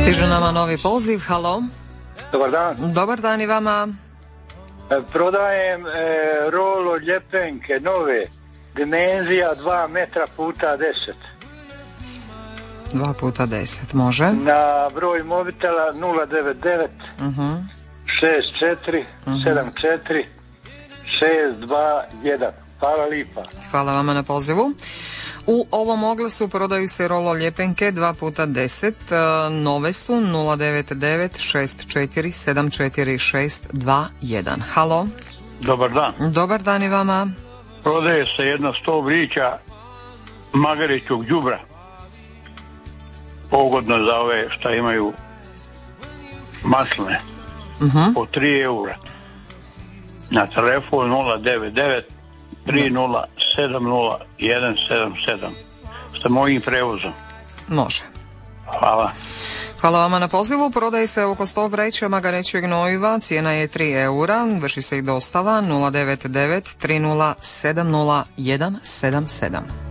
Stižu nama novi poziv, halo. Dobar dan. Dobar dan i vama. Prodajem rolo ljepenke nove, dimenzija 2 metra puta 10. 2 puta 10, može. Na broj mobitela 099 64 74 621. Hvala lipa. Hvala vama na pozivu. U ovom oglasu prodaju se rolo ljepenke 2 puta 10, nove su 099 64 74 621. Halo. Dobar dan. Dobar dan i vama. Prodaje se jedno 100 vrića magarećog đubra. Pogodno za ove šta imaju masline. Po 3 eura. Na telefon 099 3070 177 sa mojim prevozom. Može. Hvala. Hvala vama na pozivu. Prodaje se oko 100 vreća magarećeg gnojiva, cijena je 3 eura, vrši se i dostava 099 3070 177.